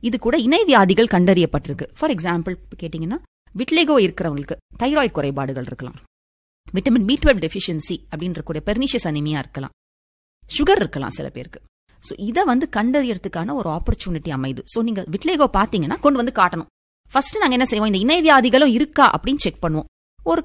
இது கூட இணை வியாதிகள் கண்டறியப்பட்டிருக்கு. ஃபார் எக்ஸாம்பிள் கேட்டீங்கன்னா, விட்லிகோ இருக்கிறவங்களுக்கு தைராய்டு குறைபாடுகள் இருக்கலாம், விட்டமின் B12 டெஃபிஷியன்சி அப்படின்ற கூட பெர்னிஷியஸ் அனிமியா இருக்கலாம், சுகர் இருக்கலாம் சில பேருக்கு. ஸோ இதை கண்டறியறதுக்கான ஒரு ஆப்பர்ச்சுனிட்டி அமைது. ஸோ நீங்க விட்லிகோ பாத்தீங்கன்னா கொண்டு வந்து காட்டணும். ஃபர்ஸ்ட் நாங்க என்ன செய்வோம், இந்த இணை வியாதிகளும் இருக்கா அப்படின்னு செக் பண்ணுவோம். ஒரு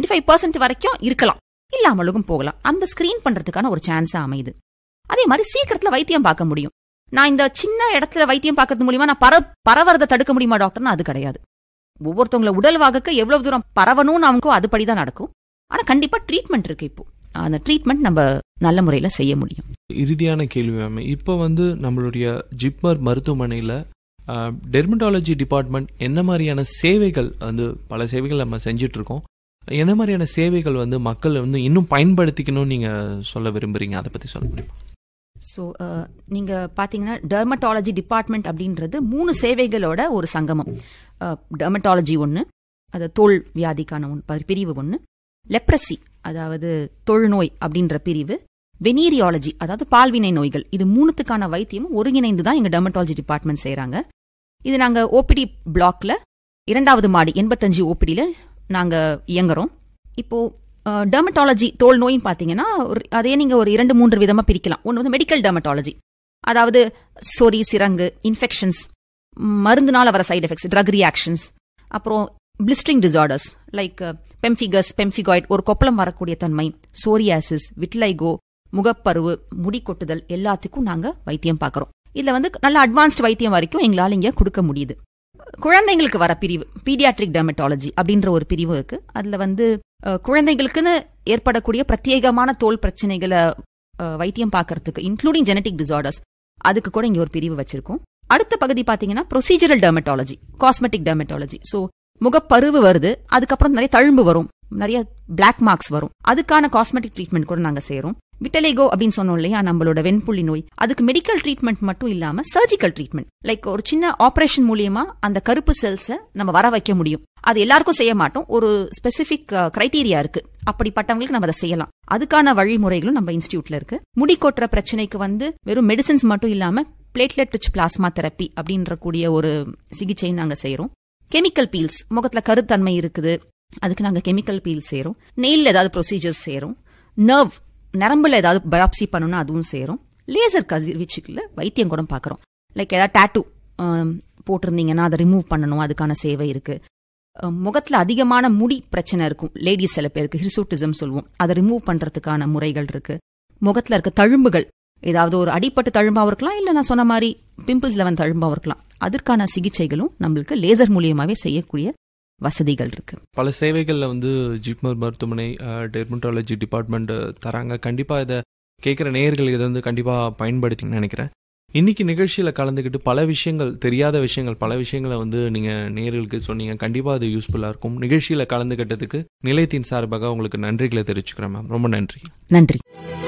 25% வரைக்கும் இருக்கலாம், இல்லாமலும் போகலாம். அந்த ஸ்கிரீன் பண்றதுக்கான ஒரு சான்ஸா அமைது. அதே மாதிரி சீக்கிரத்துல வைத்தியம் பார்க்க முடியும். நான் இந்த சின்ன இடத்துல வைத்தியம் பார்க்கறது மூலியமா நான் பரவறதை தடுக்க முடியுமா டாக்டர்னா அது கிடையாது. ஒவ்வொருத்தவங்கள உடல் வாகக்கு எவ்வளவு தூரம் பரவணும்னு அவங்க அதுபடிதான் நடக்கும். ஆனா கண்டிப்பா ட்ரீட்மெண்ட் இருக்கு. இப்போ அந்த ட்ரீட்மெண்ட் நம்ம நல்ல முறையில செய்ய முடியும். இறுதியான கேள்வி மேம், இப்போ நம்மளுடைய ஜிப்மர் மருத்துவமனையில டெர்மட்டாலஜி டிபார்ட்மெண்ட் என்ன மாதிரியான சேவைகள் பல சேவைகள் நம்ம செஞ்சுட்டு இருக்கோம், என்ன மாதிரியான சேவைகள் மக்கள் இன்னும் பயன்படுத்திக்கணும்னு நீங்க சொல்ல விரும்புறீங்க, அதை பத்தி சொல்ல முடியுமா? ஸோ நீங்க பாத்தீங்கன்னா டெர்மட்டாலஜி டிபார்ட்மெண்ட் அப்படின்றது 3 சேவைகளோட ஒரு சங்கமம். டெர்மட்டாலஜி ஒன்று, அது தோல் வியாதிக்கான பிரிவு ஒன்று, லெப்ரசி அதாவது தொழுநோய் அப்படின்ற பிரிவு, வெனீரியாலஜி அதாவது பால்வினை நோய்கள். இது 3த்துக்கான வைத்தியமும் ஒருங்கிணைந்து தான் எங்க டெர்மட்டாலஜி டிபார்ட்மெண்ட் செய்யறாங்க. இது நாங்க ஓபிடி பிளாக்ல 2வது மாடி 85 ஓபிடியில நாங்க இயங்குறோம். இப்போ டெர்மட்டாலஜி தோல் நோயும் பாத்தீங்கன்னா அதே நீங்க ஒரு 2-3 விதமா பிரிக்கலாம். ஒன்று மெடிக்கல் டெர்மட்டாலஜி, அதாவது சொறி, சிரங்கு, இன்ஃபெக்ஷன்ஸ், மருந்துனால வர சைடு எஃபெக்ட்ஸ், ட்ரக் ரியாக்ஷன்ஸ், அப்புறம் blistering disorders like pemphigus, pemphigoid, ஒரு கொப்பளம் வரக்கூடிய தன்மை, சோரியாசிஸ், விட்லிகோ, முகப்பருவு, முடி கொட்டுதல், எல்லாத்துக்கும் நாங்க வைத்தியம் பார்க்கறோம். இதுல நல்ல அட்வான்ஸ்ட் வைத்தியம் வரைக்கும் எங்களால இங்க கொடுக்க முடியுது. குழந்தைங்களுக்கு வர பிரிவு பீடியாட்ரிக் டெர்மட்டாலஜி அப்படின்ற ஒரு பிரிவு இருக்கு. அதுல குழந்தைகளுக்குன்னு ஏற்படக்கூடிய பிரத்யேகமான தோல் பிரச்சனைகளை வைத்தியம் பார்க்கறதுக்கு, இன்க்ளூடிங் ஜெனடிக் டிசார்டர்ஸ், அதுக்கு கூட இங்க ஒரு பிரிவு வச்சிருக்கோம். அடுத்த பகுதி பாத்தீங்கன்னா procedural dermatology, cosmetic dermatology. So முகப்பருவு வருது, அதுக்கப்புறம் நிறைய தழும்பு வரும், நிறைய பிளாக் மார்க்ஸ் வரும், அதுக்கான காஸ்மெட்டிக் ட்ரீட்மெண்ட் கூட நாங்க செய்யறோம். விட்டலிகோ அப்படின்னு சொன்னோம் இல்லையா, நம்மளோட வெண்புள்ளி நோய், அதுக்கு மெடிக்கல் ட்ரீட்மெண்ட் மட்டும் இல்லாம சர்ஜிக்கல் ட்ரீட்மெண்ட், லைக் ஒரு சின்ன ஆபரேஷன் மூலியமா அந்த கருப்பு செல்ஸை நம்ம வர வைக்க முடியும். அது எல்லாருக்கும் செய்ய மாட்டோம், ஒரு ஸ்பெசிபிக் கிரைட்டீரியா இருக்கு, அப்படிப்பட்டவங்களுக்கு நம்ம அதை செய்யலாம். அதுக்கான வழிமுறைகளும் நம்ம இன்ஸ்டிடியூட்ல இருக்கு. முடி கொட்டுற பிரச்சனைக்கு வெறும் மெடிசின்ஸ் மட்டும் இல்லாம பிளேட்லெட் ரிச் பிளாஸ்மா தெரப்பி அப்படின்ற கூடிய ஒரு சிகிச்சை நாங்க செய்யறோம். கெமிக்கல் பீல்ஸ், முகத்துல கருத்தன்மை இருக்குது, அதுக்கு நாங்க கெமிக்கல் பீல் செய்யறோம். நெயில் ஏதாவது ப்ரொசீஜர்ஸ் செய்யறோம். நர்வ், நரம்புல ஏதாவது பயாப்சி பண்ணணும்னா அதுவும் செய்யறோம். லேசர் கதிர்வீச்சுக்குள்ள வைத்தியம் கூட பாக்குறோம். லைக் ஏதாவது டாட்டூ போட்டிருந்தீங்கன்னா அதை ரிமூவ் பண்ணணும், அதுக்கான சேவை இருக்கு. முகத்துல அதிகமான முடி பிரச்சனை இருக்கும், லேடிஸ் சில பேருக்கு ஹிர்சூட்டிசம் சொல்லுவோம், அதை ரிமூவ் பண்றதுக்கான முறைகள் இருக்கு. முகத்துல இருக்க தழும்புகள், ஏதாவது ஒரு அடிப்பட்டு தழும்பாவும் இருக்கலாம், இல்ல நான் சொன்ன மாதிரி பிம்பிள்ஸ்ல தழும்பாவும் இருக்கலாம், அதற்கான சிகிச்சைகளும் நம்மளுக்கு லேசர் மூலியமாவே செய்யக்கூடிய வசதிகள் இருக்கு. பல சேவைகள்ல ஜிப்மர் மருத்துவமனை டெர்மட்டாலஜி டிபார்ட்மெண்ட் தராங்க. கண்டிப்பா இதை கேட்கிற நேயர்களுக்கு இதை கண்டிப்பா பயன்படுத்தி நினைக்கிறேன். இன்னைக்கு நிகழ்ச்சியில கலந்துக்கிட்டு பல விஷயங்கள், தெரியாத விஷயங்கள், பல விஷயங்களை நீங்க நேயர்களுக்கு சொன்னீங்க. கண்டிப்பா அது யூஸ்ஃபுல்லா இருக்கும். நிகழ்ச்சியில கலந்துக்கிட்டதுக்கு நிலையத்தின் சார்பாக உங்களுக்கு நன்றிகளை தெரிவிச்சுக்கிறேன் மேம். ரொம்ப நன்றி. நன்றி.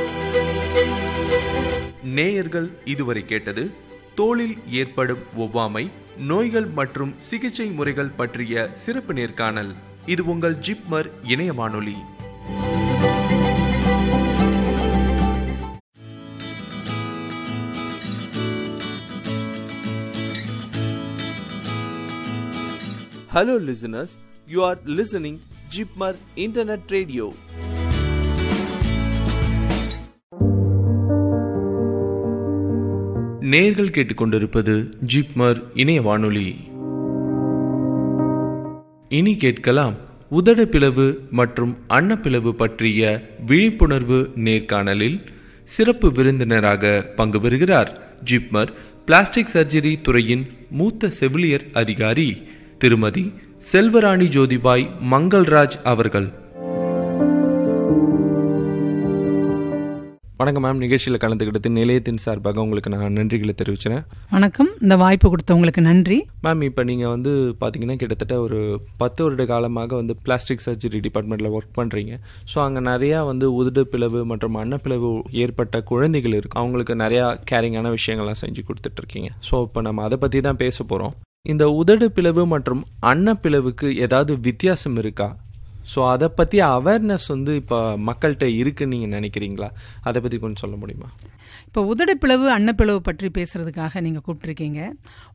நேயர்கள் இதுவரை கேட்டது தோலில் ஏற்படும் ஒவ்வாமை, நோய்கள் மற்றும் சிகிச்சை முறைகள் பற்றிய சிறப்பு நேர்காணல். இது உங்கள் ஜிப்மர் இணைய வானொலி. Hello listeners, you are listening Jipmar Internet Radio. நேர்கள் கேட்டுக்கொண்டிருப்பது ஜிப்மர் இணைய வானொலி. இனி கேட்கலாம் உதடுப்பிளவு மற்றும் அன்னப்பிளவு பற்றிய விழிப்புணர்வு நேர்காணலில் சிறப்பு விருந்தினராக பங்கு பெறுகிறார் ஜிப்மர் பிளாஸ்டிக் சர்ஜரி துறையின் மூத்த செவிலியர் அதிகாரி திருமதி செல்வராணி ஜோதிபாய் மங்கள்ராஜ் அவர்கள். வணக்கம் மேம். நிகழ்ச்சியில் கலந்துக்கிட்டு நிலையத்தின் சார்பாக உங்களுக்கு நான் நன்றிகளை தெரிவிச்சுறேன். வணக்கம். இந்த வாய்ப்பு கொடுத்தவங்களுக்கு நன்றி மேம். இப்போ நீங்கள் பார்த்தீங்கன்னா கிட்டத்தட்ட ஒரு 10 வருட காலமாக பிளாஸ்டிக் சர்ஜரி டிபார்ட்மெண்ட்டில் ஒர்க் பண்ணுறீங்க. ஸோ அங்கே நிறையா உதடு பிளவு மற்றும் அன்னப்பிளவு ஏற்பட்ட குழந்தைகள் இருக்கு, அவங்களுக்கு நிறையா கேரிங்கான விஷயங்கள்லாம் செஞ்சு கொடுத்துட்ருக்கீங்க. ஸோ இப்போ நம்ம அதை பற்றி தான் பேச போகிறோம். இந்த உதடு பிளவு மற்றும் அன்னப்பிளவுக்கு ஏதாவது வித்தியாசம் இருக்கா? ஸோ அதை பற்றி அவேர்னஸ் இப்போ மக்கள்கிட்ட இருக்குன்னு நீங்கள் நினைக்கிறீங்களா? அதை பற்றி கொஞ்சம் சொல்ல முடியுமா? இப்போ உதடுப்பிளவு அன்னப்பிளவு பற்றி பேசுறதுக்காக நீங்கள் கூப்பிட்டுருக்கீங்க.